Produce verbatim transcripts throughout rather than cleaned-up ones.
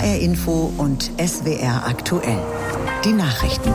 H R Info und S W R aktuell. Die Nachrichten.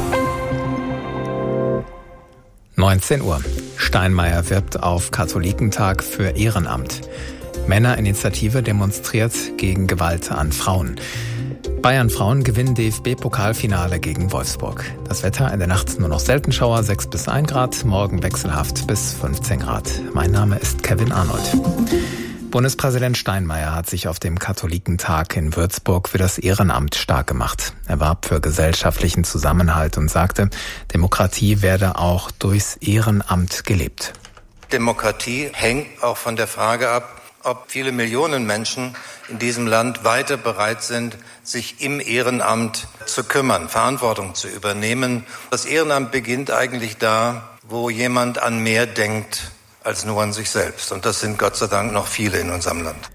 neunzehn Uhr. Steinmeier wirbt auf Katholikentag für Ehrenamt. Männerinitiative demonstriert gegen Gewalt an Frauen. Bayern-Frauen gewinnen D F B-Pokalfinale gegen Wolfsburg. Das Wetter in der Nacht nur noch selten Schauer, sechs bis ein Grad, morgen wechselhaft bis fünfzehn Grad. Mein Name ist Kevin Arnold. Bundespräsident Steinmeier hat sich auf dem Katholikentag in Würzburg für das Ehrenamt stark gemacht. Er warb für gesellschaftlichen Zusammenhalt und sagte, Demokratie werde auch durchs Ehrenamt gelebt. Demokratie hängt auch von der Frage ab, ob viele Millionen Menschen in diesem Land weiter bereit sind, sich im Ehrenamt zu kümmern, Verantwortung zu übernehmen. Das Ehrenamt beginnt eigentlich da, wo jemand an mehr denkt als nur an sich selbst. Und das sind Gott sei Dank noch viele in unserem Land.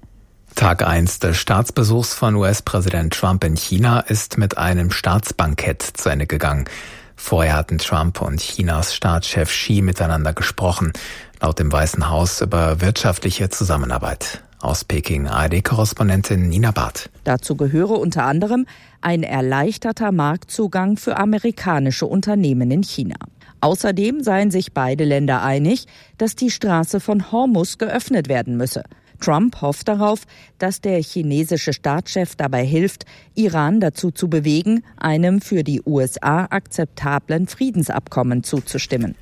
Tag eins des Staatsbesuchs von U S-Präsident Trump in China ist mit einem Staatsbankett zu Ende gegangen. Vorher hatten Trump und Chinas Staatschef Xi miteinander gesprochen, laut dem Weißen Haus über wirtschaftliche Zusammenarbeit. Aus Peking A R D-Korrespondentin Nina Barth. Dazu gehöre unter anderem ein erleichterter Marktzugang für amerikanische Unternehmen in China. Außerdem seien sich beide Länder einig, dass die Straße von Hormuz geöffnet werden müsse. Trump hofft darauf, dass der chinesische Staatschef dabei hilft, Iran dazu zu bewegen, einem für die U S A akzeptablen Friedensabkommen zuzustimmen.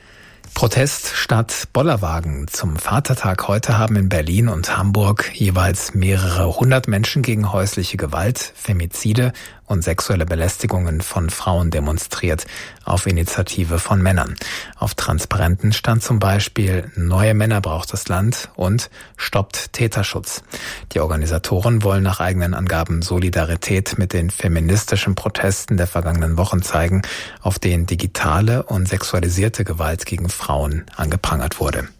Protest statt Bollerwagen. Zum Vatertag heute haben in Berlin und Hamburg jeweils mehrere hundert Menschen gegen häusliche Gewalt, Femizide und sexuelle Belästigungen von Frauen demonstriert, auf Initiative von Männern. Auf Transparenten stand zum Beispiel „Neue Männer braucht das Land" und „Stoppt Täterschutz". Die Organisatoren wollen nach eigenen Angaben Solidarität mit den feministischen Protesten der vergangenen Wochen zeigen, auf denen digitale und sexualisierte Gewalt gegen Frauen angeprangert wurde.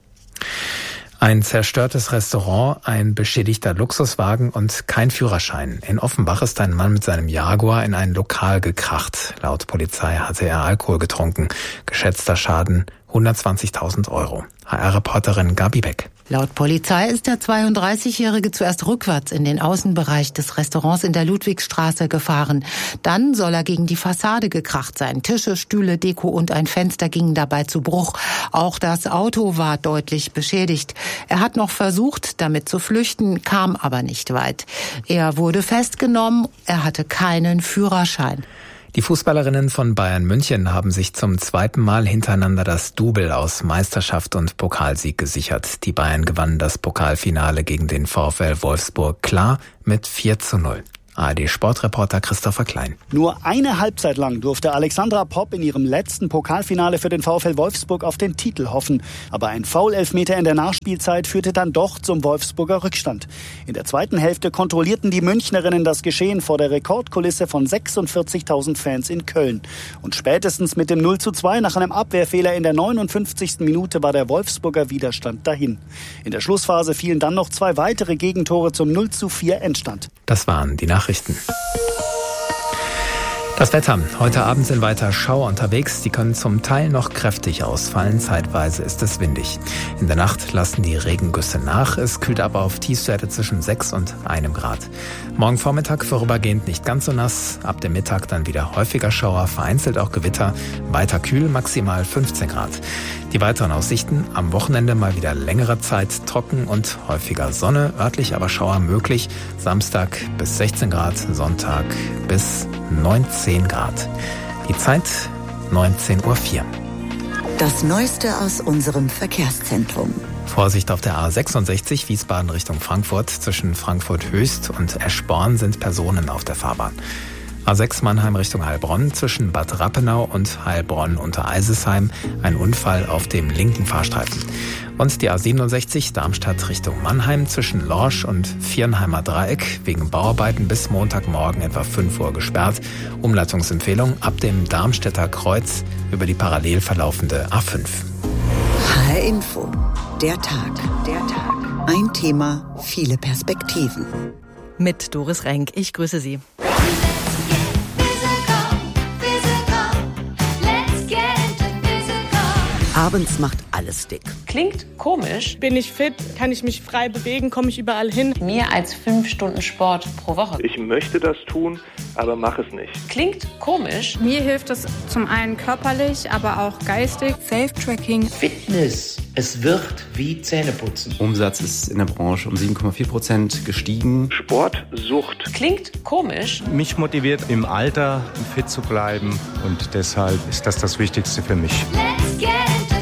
Ein zerstörtes Restaurant, ein beschädigter Luxuswagen und kein Führerschein. In Offenbach ist ein Mann mit seinem Jaguar in ein Lokal gekracht. Laut Polizei hatte er Alkohol getrunken. Geschätzter Schaden hundertzwanzigtausend Euro. H R-Reporterin Gabi Beck. Laut Polizei ist der zweiunddreißigjährige zuerst rückwärts in den Außenbereich des Restaurants in der Ludwigstraße gefahren. Dann soll er gegen die Fassade gekracht sein. Tische, Stühle, Deko und ein Fenster gingen dabei zu Bruch. Auch das Auto war deutlich beschädigt. Er hat noch versucht, damit zu flüchten, kam aber nicht weit. Er wurde festgenommen, er hatte keinen Führerschein. Die Fußballerinnen von Bayern München haben sich zum zweiten Mal hintereinander das Double aus Meisterschaft und Pokalsieg gesichert. Die Bayern gewannen das Pokalfinale gegen den VfL Wolfsburg klar mit vier zu null. A R D-Sportreporter Christopher Klein. Nur eine Halbzeit lang durfte Alexandra Popp in ihrem letzten Pokalfinale für den VfL Wolfsburg auf den Titel hoffen. Aber ein Foul-Elfmeter in der Nachspielzeit führte dann doch zum Wolfsburger Rückstand. In der zweiten Hälfte kontrollierten die Münchnerinnen das Geschehen vor der Rekordkulisse von sechsundvierzigtausend Fans in Köln. Und spätestens mit dem null zu zwei nach einem Abwehrfehler in der neunundfünfzigsten Minute war der Wolfsburger Widerstand dahin. In der Schlussphase fielen dann noch zwei weitere Gegentore zum null zu vier Endstand. Das waren die Nachrichten. Das Wetter. Heute Abend sind weiter Schauer unterwegs. Die können zum Teil noch kräftig ausfallen. Zeitweise ist es windig. In der Nacht lassen die Regengüsse nach. Es kühlt aber auf Tiefstwerte zwischen sechs und einem Grad. Morgen Vormittag vorübergehend nicht ganz so nass. Ab dem Mittag dann wieder häufiger Schauer, vereinzelt auch Gewitter. Weiter kühl, maximal fünfzehn Grad. Die weiteren Aussichten: am Wochenende mal wieder längere Zeit trocken und häufiger Sonne, örtlich aber Schauer möglich. Samstag bis sechzehn Grad, Sonntag bis neunzehn Grad. Die Zeit neunzehn Uhr vier. Das Neueste aus unserem Verkehrszentrum. Vorsicht auf der A sechsundsechzig Wiesbaden Richtung Frankfurt. Zwischen Frankfurt Höchst und Eschborn sind Personen auf der Fahrbahn. A sechs Mannheim Richtung Heilbronn, zwischen Bad Rappenau und Heilbronn unter Eisesheim ein Unfall auf dem linken Fahrstreifen. Und die A siebenundsechzig Darmstadt Richtung Mannheim zwischen Lorsch und Viernheimer Dreieck wegen Bauarbeiten bis Montagmorgen etwa fünf Uhr gesperrt. Umleitungsempfehlung ab dem Darmstädter Kreuz über die parallel verlaufende A fünf. H R Info. Der Tag. Der Tag. Ein Thema, viele Perspektiven. Mit Doris Renk. Ich grüße Sie. Abends macht alles dick. Klingt komisch. Bin ich fit? Kann ich mich frei bewegen? Komme ich überall hin? Mehr als fünf Stunden Sport pro Woche. Ich möchte das tun, aber mache es nicht. Klingt komisch. Mir hilft es zum einen körperlich, aber auch geistig. Safe-Tracking. Fitness. Es wird wie Zähneputzen. Umsatz ist in der Branche um sieben Komma vier Prozent gestiegen. Sportsucht. Klingt komisch. Mich motiviert, im Alter fit zu bleiben. Und deshalb ist das das Wichtigste für mich. Let's get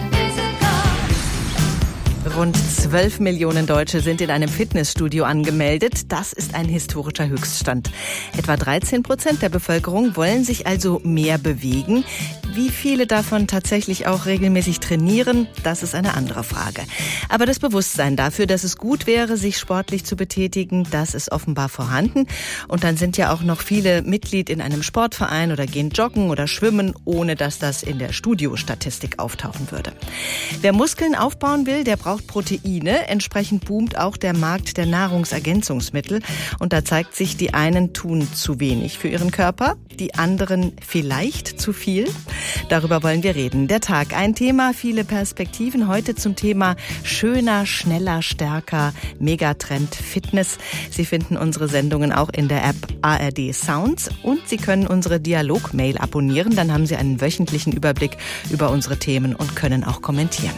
Rund zwölf Millionen Deutsche sind in einem Fitnessstudio angemeldet. Das ist ein historischer Höchststand. Etwa dreizehn Prozent der Bevölkerung wollen sich also mehr bewegen. Wie viele davon tatsächlich auch regelmäßig trainieren, das ist eine andere Frage. Aber das Bewusstsein dafür, dass es gut wäre, sich sportlich zu betätigen, das ist offenbar vorhanden. Und dann sind ja auch noch viele Mitglied in einem Sportverein oder gehen joggen oder schwimmen, ohne dass das in der Studiostatistik auftauchen würde. Wer Muskeln aufbauen will, der braucht Proteine. Entsprechend boomt auch der Markt der Nahrungsergänzungsmittel. Und da zeigt sich, die einen tun zu wenig für ihren Körper, die anderen vielleicht zu viel. Darüber wollen wir reden. Der Tag, ein Thema, viele Perspektiven. Heute zum Thema schöner, schneller, stärker, Megatrend Fitness. Sie finden unsere Sendungen auch in der App A R D Sounds und Sie können unsere Dialog-Mail abonnieren. Dann haben Sie einen wöchentlichen Überblick über unsere Themen und können auch kommentieren.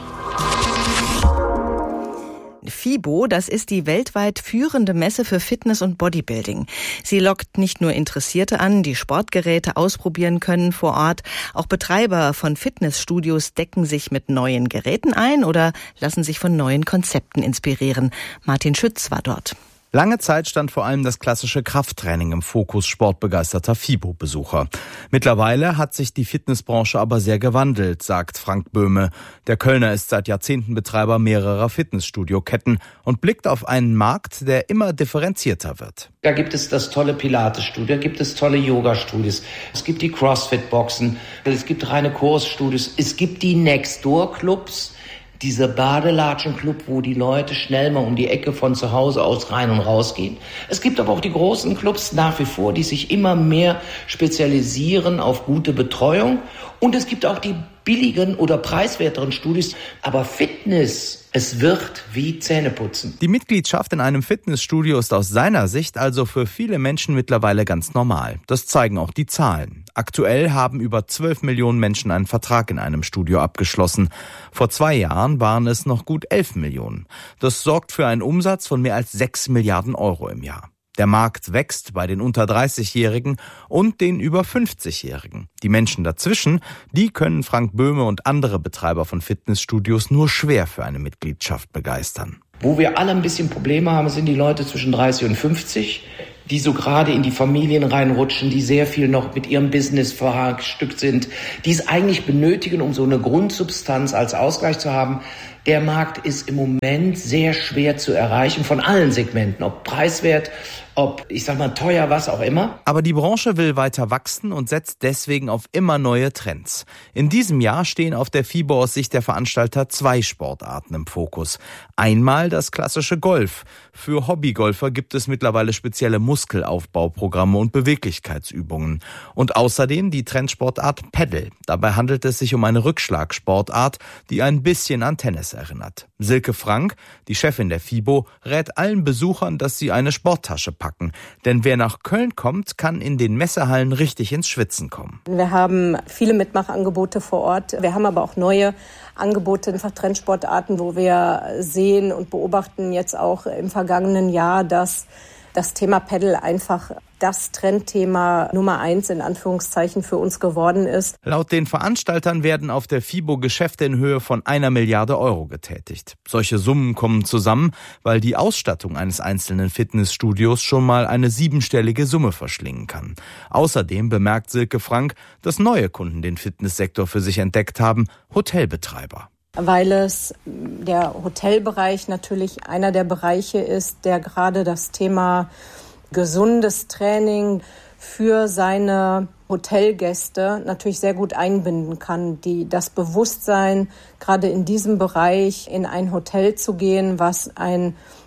FIBO, das ist die weltweit führende Messe für Fitness und Bodybuilding. Sie lockt nicht nur Interessierte an, die Sportgeräte ausprobieren können vor Ort. Auch Betreiber von Fitnessstudios decken sich mit neuen Geräten ein oder lassen sich von neuen Konzepten inspirieren. Martin Schütz war dort. Lange Zeit stand vor allem das klassische Krafttraining im Fokus sportbegeisterter FIBO-Besucher. Mittlerweile hat sich die Fitnessbranche aber sehr gewandelt, sagt Frank Böhme. Der Kölner ist seit Jahrzehnten Betreiber mehrerer Fitnessstudio-Ketten und blickt auf einen Markt, der immer differenzierter wird. Da gibt es das tolle Pilates-Studio, da gibt es tolle Yoga-Studios, es gibt die Crossfit-Boxen, es gibt reine Kursstudios, es gibt die Next-Door-Clubs, dieser Badelatschen-Club, wo die Leute schnell mal um die Ecke von zu Hause aus rein und raus gehen. Es gibt aber auch die großen Clubs nach wie vor, die sich immer mehr spezialisieren auf gute Betreuung. Und es gibt auch die billigen oder preiswerteren Studios. Aber Fitness, es wird wie Zähneputzen. Die Mitgliedschaft in einem Fitnessstudio ist aus seiner Sicht also für viele Menschen mittlerweile ganz normal. Das zeigen auch die Zahlen. Aktuell haben über zwölf Millionen Menschen einen Vertrag in einem Studio abgeschlossen. Vor zwei Jahren waren es noch gut elf Millionen. Das sorgt für einen Umsatz von mehr als sechs Milliarden Euro im Jahr. Der Markt wächst bei den unter dreißigjährigen und den über fünfzigjährigen. Die Menschen dazwischen, die können Frank Böhme und andere Betreiber von Fitnessstudios nur schwer für eine Mitgliedschaft begeistern. Wo wir alle ein bisschen Probleme haben, sind die Leute zwischen dreißig und fünfzig, die so gerade in die Familien reinrutschen, die sehr viel noch mit ihrem Business verhackstückt sind, die es eigentlich benötigen, um so eine Grundsubstanz als Ausgleich zu haben. Der Markt ist im Moment sehr schwer zu erreichen von allen Segmenten, ob preiswert, ob, ich sag mal, teuer, was auch immer. Aber die Branche will weiter wachsen und setzt deswegen auf immer neue Trends. In diesem Jahr stehen auf der FIBO aus Sicht der Veranstalter zwei Sportarten im Fokus. Einmal das klassische Golf. Für Hobbygolfer gibt es mittlerweile spezielle Muskelaufbauprogramme und Beweglichkeitsübungen. Und außerdem die Trendsportart Paddle. Dabei handelt es sich um eine Rückschlagsportart, die ein bisschen an Tennis erinnert. Silke Frank, die Chefin der FIBO, rät allen Besuchern, dass sie eine Sporttasche packen. Denn wer nach Köln kommt, kann in den Messehallen richtig ins Schwitzen kommen. Wir haben viele Mitmachangebote vor Ort. Wir haben aber auch neue Angebote, einfach Trendsportarten, wo wir sehen und beobachten jetzt auch im vergangenen Jahr, dass das Thema Paddle einfach das Trendthema Nummer eins in Anführungszeichen für uns geworden ist. Laut den Veranstaltern werden auf der FIBO Geschäfte in Höhe von einer Milliarde Euro getätigt. Solche Summen kommen zusammen, weil die Ausstattung eines einzelnen Fitnessstudios schon mal eine siebenstellige Summe verschlingen kann. Außerdem bemerkt Silke Frank, dass neue Kunden den Fitnesssektor für sich entdeckt haben, Hotelbetreiber. Weil es der Hotelbereich natürlich einer der Bereiche ist, der gerade das Thema gesundes Training für seine Hotelgäste natürlich sehr gut einbinden kann. Die, das Bewusstsein, gerade in diesem Bereich in ein Hotel zu gehen, was ein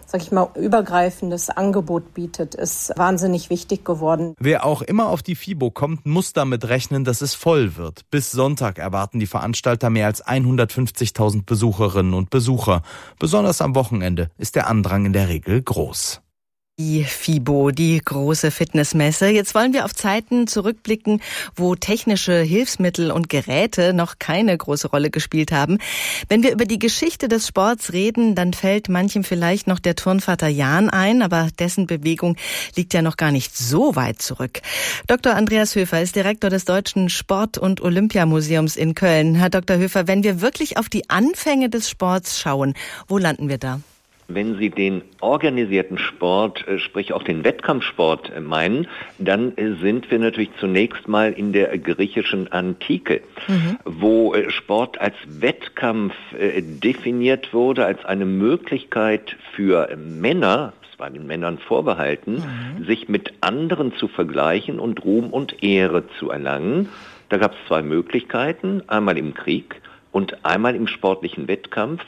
sag ich mal, übergreifendes Angebot bietet, ist wahnsinnig wichtig geworden. Wer auch immer auf die FIBO kommt, muss damit rechnen, dass es voll wird. Bis Sonntag erwarten die Veranstalter mehr als hundertfünfzigtausend Besucherinnen und Besucher. Besonders am Wochenende ist der Andrang in der Regel groß. Die FIBO, die große Fitnessmesse. Jetzt wollen wir auf Zeiten zurückblicken, wo technische Hilfsmittel und Geräte noch keine große Rolle gespielt haben. Wenn wir über die Geschichte des Sports reden, dann fällt manchem vielleicht noch der Turnvater Jan ein, aber dessen Bewegung liegt ja noch gar nicht so weit zurück. Doktor Andreas Höfer ist Direktor des Deutschen Sport- und Olympiamuseums in Köln. Herr Doktor Höfer, wenn wir wirklich auf die Anfänge des Sports schauen, wo landen wir da? Wenn Sie den organisierten Sport, sprich auch den Wettkampfsport meinen, dann sind wir natürlich zunächst mal in der griechischen Antike, mhm. wo Sport als Wettkampf definiert wurde, als eine Möglichkeit für Männer, das war den Männern vorbehalten, mhm. sich mit anderen zu vergleichen und Ruhm und Ehre zu erlangen. Da gab es zwei Möglichkeiten, einmal im Krieg und einmal im sportlichen Wettkampf.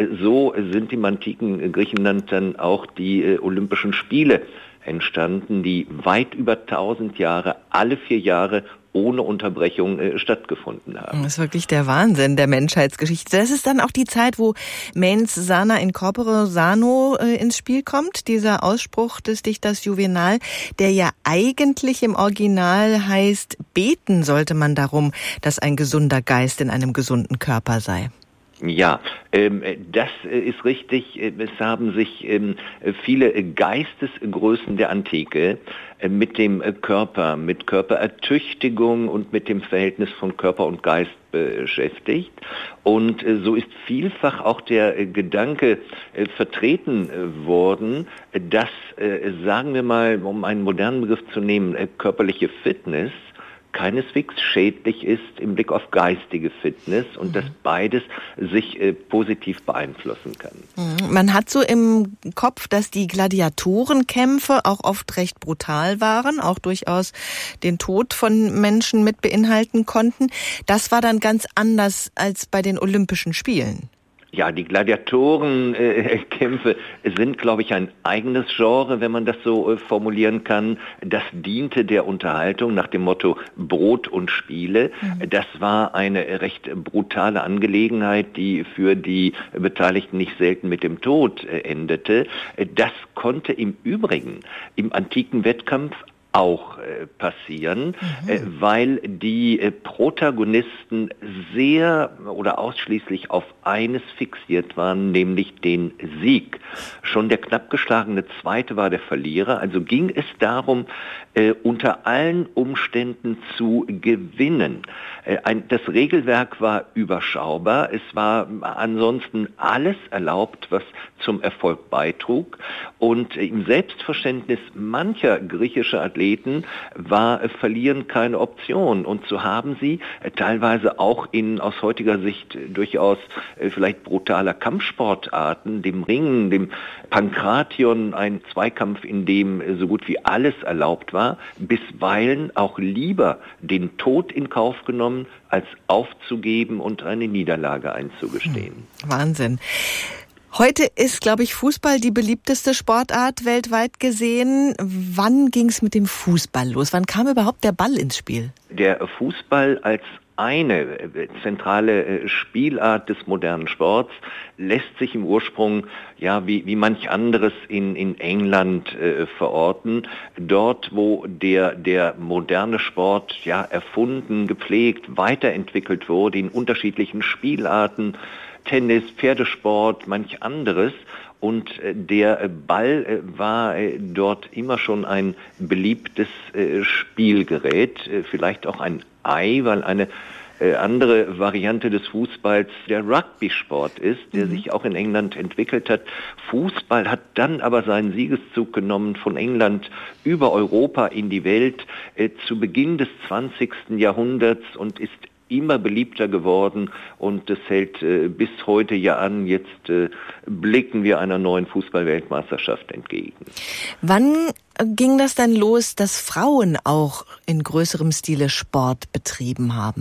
So sind im antiken Griechenland dann auch die Olympischen Spiele entstanden, die weit über tausend Jahre, alle vier Jahre ohne Unterbrechung äh, stattgefunden haben. Das ist wirklich der Wahnsinn der Menschheitsgeschichte. Das ist dann auch die Zeit, wo mens sana in corpore sano äh, ins Spiel kommt, dieser Ausspruch des Dichters Juvenal, der ja eigentlich im Original heißt, beten sollte man darum, dass ein gesunder Geist in einem gesunden Körper sei. Ja, ähm, das ist richtig. Es haben sich ähm, viele Geistesgrößen der Antike äh, mit dem Körper, mit Körperertüchtigung und mit dem Verhältnis von Körper und Geist beschäftigt. Und äh, so ist vielfach auch der äh, Gedanke äh, vertreten äh, worden, dass, äh, sagen wir mal, um einen modernen Begriff zu nehmen, äh, körperliche Fitness keineswegs schädlich ist im Blick auf geistige Fitness und mhm. dass beides sich äh, positiv beeinflussen kann. Man hat so im Kopf, dass die Gladiatorenkämpfe auch oft recht brutal waren, auch durchaus den Tod von Menschen mit beinhalten konnten. Das war dann ganz anders als bei den Olympischen Spielen. Ja, die Gladiatorenkämpfe äh, sind, glaube ich, ein eigenes Genre, wenn man das so äh, formulieren kann. Das diente der Unterhaltung nach dem Motto Brot und Spiele. Mhm. Das war eine recht brutale Angelegenheit, die für die Beteiligten nicht selten mit dem Tod äh, endete. Das konnte im Übrigen im antiken Wettkampf auch äh, passieren, mhm. äh, weil die äh, Protagonisten sehr oder ausschließlich auf eines fixiert waren, nämlich den Sieg. Schon der knapp geschlagene Zweite war der Verlierer, also ging es darum, äh, unter allen Umständen zu gewinnen. Äh, ein, das Regelwerk war überschaubar, es war ansonsten alles erlaubt, was zum Erfolg beitrug, und äh, im Selbstverständnis mancher griechischer Athleten war äh, Verlieren keine Option, und so haben sie äh, teilweise auch in aus heutiger Sicht äh, durchaus äh, vielleicht brutaler Kampfsportarten, dem Ringen, dem Pankration, ein Zweikampf, in dem äh, so gut wie alles erlaubt war, bisweilen auch lieber den Tod in Kauf genommen, als aufzugeben und eine Niederlage einzugestehen. Wahnsinn. Heute ist, glaube ich, Fußball die beliebteste Sportart weltweit gesehen. Wann ging es mit dem Fußball los? Wann kam überhaupt der Ball ins Spiel? Der Fußball als eine zentrale Spielart des modernen Sports lässt sich im Ursprung, ja, wie, wie manch anderes in, in England äh, verorten. Dort, wo der, der moderne Sport, ja, erfunden, gepflegt, weiterentwickelt wurde in unterschiedlichen Spielarten, Tennis, Pferdesport, manch anderes. Und äh, der Ball äh, war äh, dort immer schon ein beliebtes äh, Spielgerät, äh, vielleicht auch ein Ei, weil eine äh, andere Variante des Fußballs der Rugby-Sport ist, der mhm. sich auch in England entwickelt hat. Fußball hat dann aber seinen Siegeszug genommen von England über Europa in die Welt äh, zu Beginn des zwanzigsten Jahrhunderts und ist immer beliebter geworden, und es hält äh, bis heute ja an. Jetzt äh, blicken wir einer neuen Fußball-Weltmeisterschaft entgegen. Wann ging das dann los, dass Frauen auch in größerem Stile Sport betrieben haben?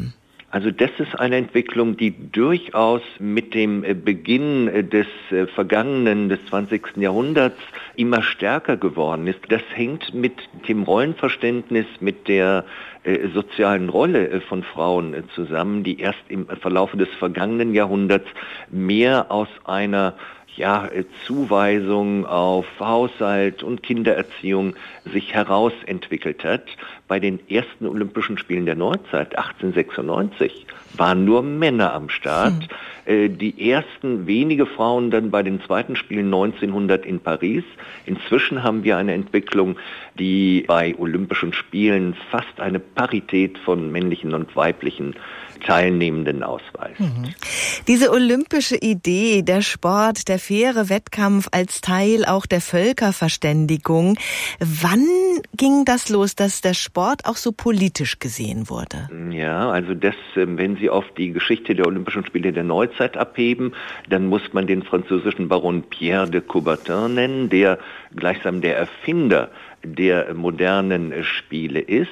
Also das ist eine Entwicklung, die durchaus mit dem Beginn des vergangenen, des zwanzigsten Jahrhunderts immer stärker geworden ist. Das hängt mit dem Rollenverständnis, mit der äh, sozialen Rolle äh, von Frauen äh, zusammen, die erst im Verlauf des vergangenen Jahrhunderts mehr aus einer ja, Zuweisung auf Haushalt und Kindererziehung sich herausentwickelt hat. Bei den ersten Olympischen Spielen der Neuzeit, achtzehnhundertsechsundneunzig, waren nur Männer am Start. Hm. Die ersten wenige Frauen dann bei den zweiten Spielen neunzehnhundert in Paris. Inzwischen haben wir eine Entwicklung, die bei Olympischen Spielen fast eine Parität von männlichen und weiblichen Teilnehmenden ausweist. Mhm. Diese olympische Idee, der Sport, der faire Wettkampf als Teil auch der Völkerverständigung, wann ging das los, dass der Sport auch so politisch gesehen wurde? Ja, also das, wenn Sie auf die Geschichte der Olympischen Spiele der Neuzeit abheben, dann muss man den französischen Baron Pierre de Coubertin nennen, der gleichsam der Erfinder der modernen Spiele ist.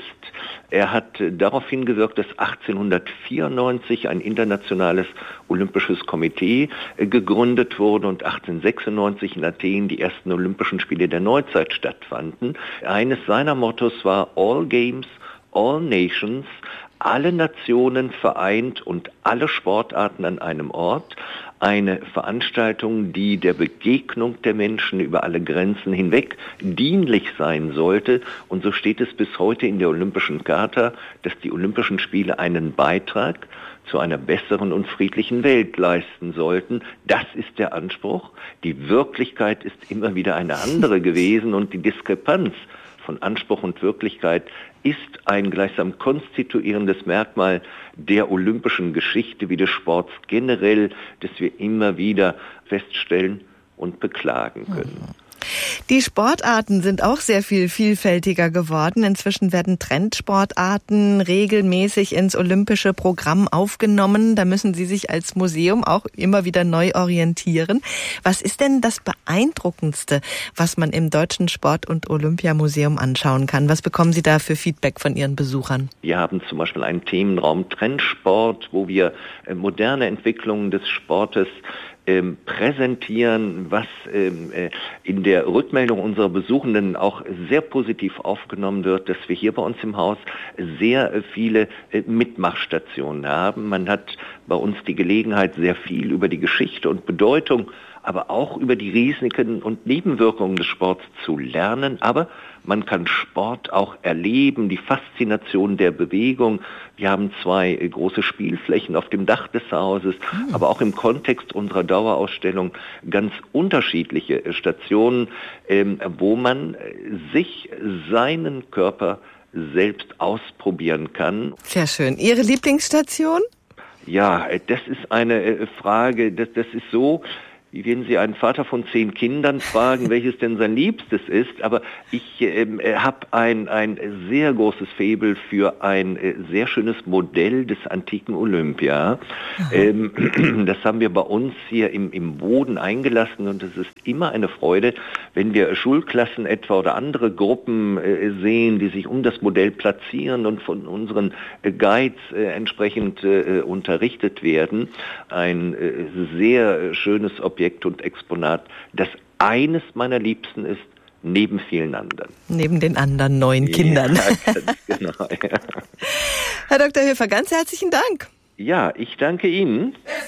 Er hat darauf hingewirkt, dass achtzehnhundertvierundneunzig ein internationales olympisches Komitee gegründet wurde und achtzehnhundertsechsundneunzig in Athen die ersten Olympischen Spiele der Neuzeit stattfanden. Eines seiner Mottos war All Games, All Nations, alle Nationen vereint und alle Sportarten an einem Ort. Eine Veranstaltung, die der Begegnung der Menschen über alle Grenzen hinweg dienlich sein sollte. Und so steht es bis heute in der Olympischen Charta, dass die Olympischen Spiele einen Beitrag zu einer besseren und friedlichen Welt leisten sollten. Das ist der Anspruch. Die Wirklichkeit ist immer wieder eine andere gewesen und die Diskrepanz von Anspruch und Wirklichkeit ist ein gleichsam konstituierendes Merkmal der olympischen Geschichte wie des Sports generell, das wir immer wieder feststellen und beklagen können. Die Sportarten sind auch sehr viel vielfältiger geworden. Inzwischen werden Trendsportarten regelmäßig ins olympische Programm aufgenommen. Da müssen Sie sich als Museum auch immer wieder neu orientieren. Was ist denn das Beeindruckendste, was man im Deutschen Sport- und Olympiamuseum anschauen kann? Was bekommen Sie da für Feedback von Ihren Besuchern? Wir haben zum Beispiel einen Themenraum Trendsport, wo wir moderne Entwicklungen des Sportes Ähm, präsentieren, was ähm, äh, in der Rückmeldung unserer Besuchenden auch sehr positiv aufgenommen wird, dass wir hier bei uns im Haus sehr äh, viele äh, Mitmachstationen haben. Man hat bei uns die Gelegenheit, sehr viel über die Geschichte und Bedeutung, aber auch über die Risiken und Nebenwirkungen des Sports zu lernen. Aber man kann Sport auch erleben, die Faszination der Bewegung. Wir haben zwei große Spielflächen auf dem Dach des Hauses, mhm. aber auch im Kontext unserer Dauerausstellung ganz unterschiedliche Stationen, ähm, wo man sich seinen Körper selbst ausprobieren kann. Sehr schön. Ihre Lieblingsstation? Ja, das ist eine Frage, das, das ist so, wie wenn Sie einen Vater von zehn Kindern fragen, welches denn sein Liebstes ist. Aber ich ähm, habe ein, ein sehr großes Faible für ein äh, sehr schönes Modell des antiken Olympia. Ähm, das haben wir bei uns hier im, im Boden eingelassen und es ist immer eine Freude, wenn wir Schulklassen etwa oder andere Gruppen äh, sehen, die sich um das Modell platzieren und von unseren äh, Guides äh, entsprechend äh, unterrichtet werden. Ein äh, sehr schönes Objekt und Exponat, das eines meiner Liebsten ist, neben vielen anderen. Neben den anderen neun Kindern. Ja, ganz genau, ja. Herr Doktor Höfer, ganz herzlichen Dank. Ja, ich danke Ihnen.